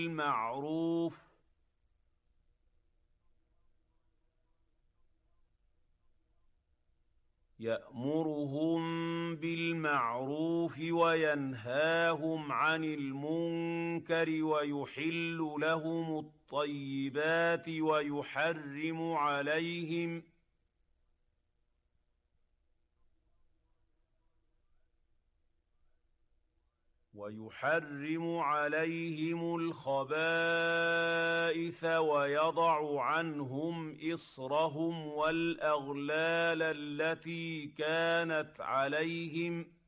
بالمعروف يأمرهم بالمعروف وينهاهم عن المنكر ويحل لهم الطيبات ويحرم عليهم الخبائث ويضع عنهم إصرهم والأغلال التي كانت عليهم